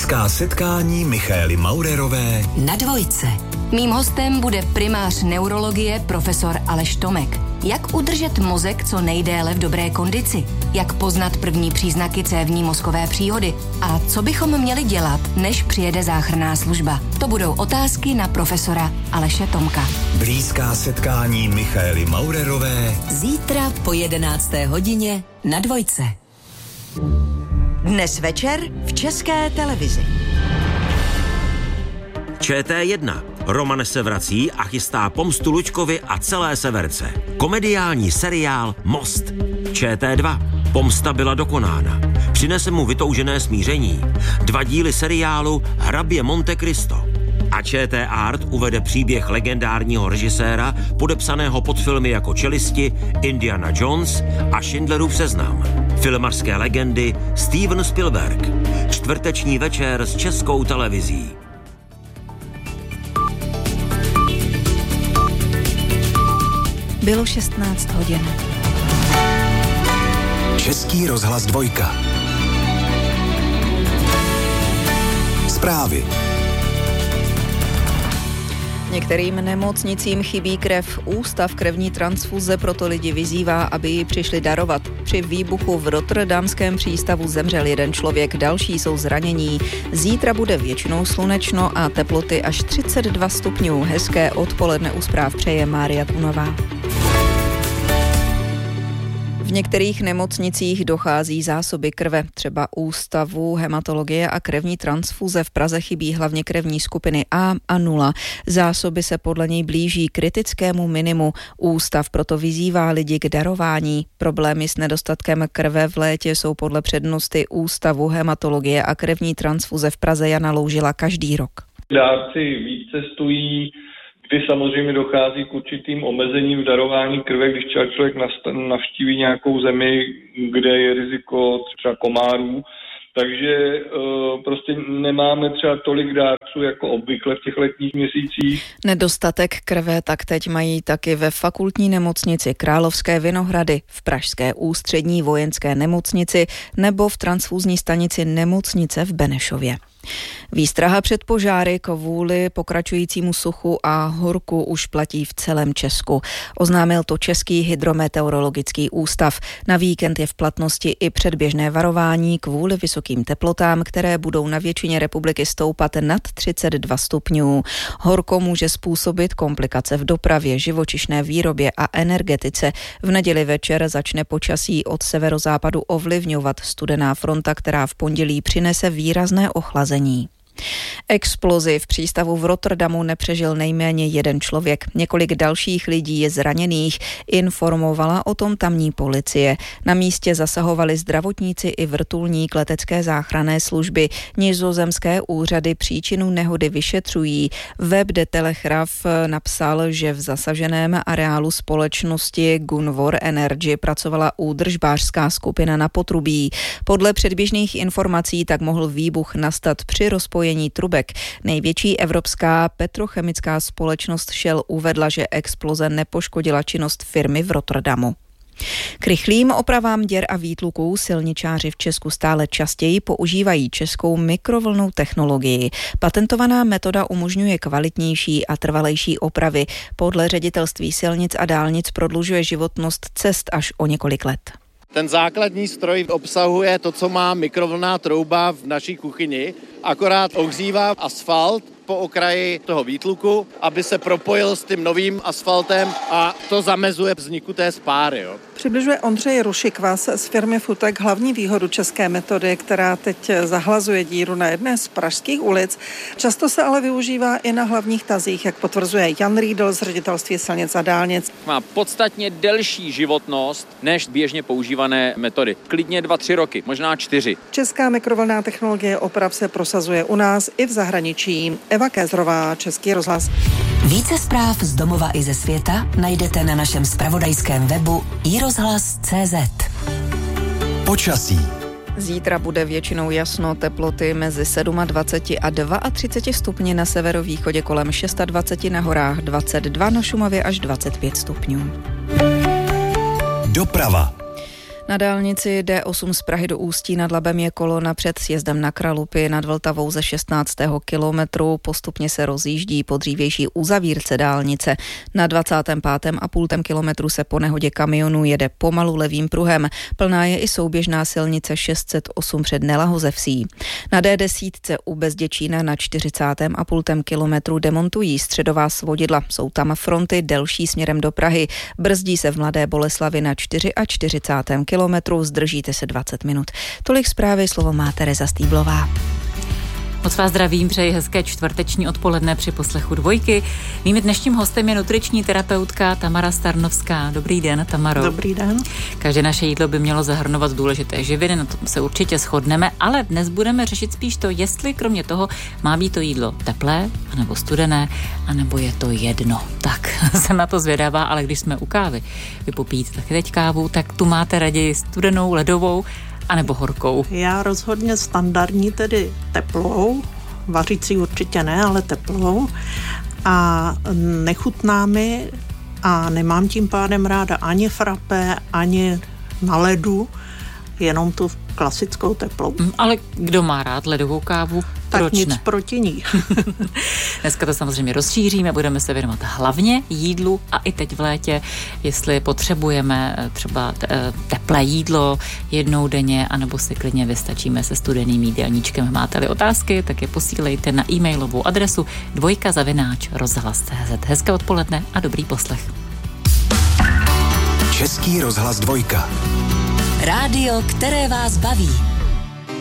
Blízká setkání Michaely Maurerové na Dvojce. Mým hostem bude primář neurologie profesor Aleš Tomek. Jak udržet mozek co nejdéle v dobré kondici? Jak poznat první příznaky cévní mozkové příhody? A co bychom měli dělat, než přijede záchranná služba? To budou otázky na profesora Aleše Tomka. Blízká setkání Michaely Maurerové Zítra po 11. hodině na Dvojce. Dnes večer v České televizi. ČT1. Roman se vrací a chystá pomstu Luďkovi a celé Severce. Komediální seriál Most. ČT2. Pomsta byla dokonána. Přinese mu vytoužené smíření. 2 díly seriálu Hrabě Monte Cristo. A ČT Art uvede příběh legendárního režiséra, podepsaného pod filmy jako Čelisti, Indiana Jones a Schindlerův seznam. Filmařské legendy Steven Spielberg. Čtvrteční večer s Českou televizí. Bylo 16 hodin. Český rozhlas 2. Zprávy. Některým nemocnicím chybí krev. Ústav krevní transfuze proto lidi vyzývá, aby ji přišli darovat. Při výbuchu v rotterdamském přístavu zemřel 1 člověk, další jsou zranění. Zítra bude většinou slunečno a teploty až 32 stupňů. Hezké odpoledne u zpráv přeje Mária Kunová. V některých nemocnicích dochází zásoby krve, třeba Ústavu hematologie a krevní transfuze v Praze chybí hlavně krevní skupiny A a 0. Zásoby se podle něj blíží kritickému minimu. Ústav proto vyzývá lidi k darování. Problémy s nedostatkem krve v létě jsou podle přednosty Ústavu hematologie a krevní transfuze v Praze Jana Loužila každý rok. Dárci víc cestují, kdy samozřejmě dochází k určitým omezením v darování krve, když třeba člověk navštíví nějakou zemi, kde je riziko třeba komárů. Takže prostě nemáme třeba tolik dárců jako obvykle v těch letních měsících. Nedostatek krve tak teď mají taky ve fakultní nemocnici Královské Vinohrady, v pražské ústřední vojenské nemocnici nebo v transfuzní stanici nemocnice v Benešově. Výstraha před požáry kvůli pokračujícímu suchu a horku už platí v celém Česku. Oznámil to Český hydrometeorologický ústav. Na víkend je v platnosti i předběžné varování kvůli vysokým teplotám, které budou na většině republiky stoupat nad 32 stupňů. Horko může způsobit komplikace v dopravě, živočišné výrobě a energetice. V neděli večer začne počasí od severozápadu ovlivňovat studená fronta, která v pondělí přinese výrazné ochlazení. Explozi v přístavu v Rotterdamu nepřežil nejméně 1 člověk. Několik dalších lidí je zraněných, informovala o tom tamní policie. Na místě zasahovali zdravotníci i vrtulník letecké záchranné služby. Nizozemské úřady příčinu nehody vyšetřují. Web De Telegraaf napsal, že v zasaženém areálu společnosti Gunvor Energy pracovala údržbářská skupina na potrubí. Podle předběžných informací tak mohl výbuch nastat při rozpojení trubek. Největší evropská petrochemická společnost Shell uvedla, že exploze nepoškodila činnost firmy v Rotterdamu. K rychlým opravám děr a výtluků silničáři v Česku stále častěji používají českou mikrovlnnou technologii. Patentovaná metoda umožňuje kvalitnější a trvalejší opravy. Podle Ředitelství silnic a dálnic prodlužuje životnost cest až o několik let. Ten základní stroj obsahuje to, co má mikrovlnná trouba v naší kuchyni, akorát ohřívá asfalt po okraji toho výtluku, aby se propojil s tím novým asfaltem a to zamezuje vzniku té spáry. Jo. Přibližuje Ondřej Rušikvas z firmy Futek hlavní výhodu české metody, která teď zahlazuje díru na jedné z pražských ulic. Často se ale využívá i na hlavních tazích, jak potvrzuje Jan Riedl z Ředitelství silnic a dálnic. Má podstatně delší životnost než běžně používané metody. Klidně 2-3 roky, možná 4. Česká mikrovlnná technologie oprav se prosazuje u nás i v zahraničí. Eva Kézrová, Český rozhlas. Více zpráv z domova i ze světa najdete na našem zpravodajském webu iRozhlas.cz. Počasí. Zítra bude většinou jasno, teploty mezi 27 a 32 stupni na severovýchodě, kolem 26 na horách, 22 na Šumavě až 25 stupňů. Doprava. Na dálnici D8 z Prahy do Ústí nad Labem je kolona před sjezdem na Kralupy nad Vltavou ze 16. kilometru. Postupně se rozjíždí po dřívější uzavírce dálnice. Na 25,5 kilometru se po nehodě kamionu jede pomalu levým pruhem. Plná je i souběžná silnice 608 před Nelahozevsí. Na D10 u Bezděčína na 40,5 kilometru demontují středová svodidla. Jsou tam fronty delší směrem do Prahy. Brzdí se v Mladé Boleslavi na 44. kilometru, zdržíte se 20 minut. Tolik zprávy, slovo má Tereza Stýblová. Moc vás zdravím, přeji hezké čtvrteční odpoledne při poslechu Dvojky. Mým dnešním hostem je nutriční terapeutka Tamara Starnovská. Dobrý den, Tamaro. Dobrý den. Každé naše jídlo by mělo zahrnovat důležité živiny, na tom se určitě shodneme, ale dnes budeme řešit spíš to, jestli kromě toho má být to jídlo teplé, anebo studené, anebo je to jedno. Tak, jsem na to zvědavá, ale když jsme u kávy, vy popíjíte taky teď kávu, tak tu máte raději studenou, ledovou, anebo horkou? Já rozhodně standardní, tedy teplou, vařící určitě ne, ale teplou. A nechutná mi a nemám tím pádem ráda ani frappé, ani na ledu, jenom tu klasickou teplou. Ale kdo má rád ledovou kávu? Tak proč nic ne? proti ní. Dneska to samozřejmě rozšíříme, budeme se věnovat hlavně jídlu a i teď v létě, jestli potřebujeme třeba teplé jídlo jednou denně, anebo si klidně vystačíme se studeným jídelníčkem. Máte-li otázky, tak je posílejte na e-mailovou adresu dvojka@rozhlas.cz. Hezké odpoledne a dobrý poslech. Český rozhlas 2. Rádio, které vás baví.